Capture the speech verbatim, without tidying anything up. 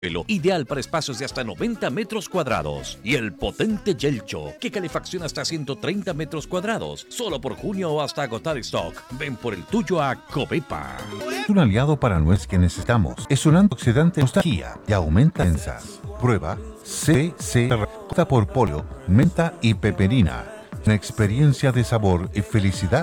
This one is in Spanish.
ideal para espacios de hasta noventa metros cuadrados. Y el potente Yelcho, que calefacciona hasta ciento treinta metros cuadrados. Solo por junio o hasta agotar stock. Ven por el tuyo a Covepa. Es un aliado para no es que necesitamos. Es un antioxidante nostalgia y aumenta defensas. Prueba C C por polio, menta y peperina. Una experiencia de sabor y felicidad